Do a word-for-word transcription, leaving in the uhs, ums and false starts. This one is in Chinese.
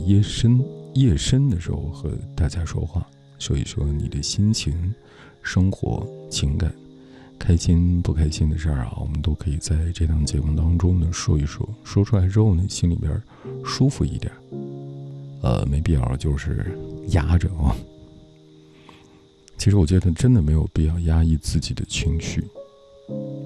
夜深夜深的时候和大家说话，说一说你的心情、生活、情感，开心不开心的事儿啊，我们都可以在这档节目当中呢说一说，说出来之后呢，心里边舒服一点，呃，没必要就是压着啊。其实我觉得真的没有必要压抑自己的情绪，